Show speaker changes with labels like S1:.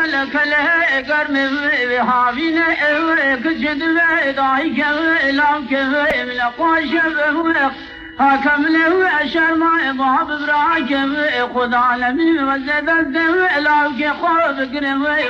S1: لك الكرم بحافين كجد دايك لك لقاش حكم له شرما باب براك خدا علمي وزد الدم لك خوف قرم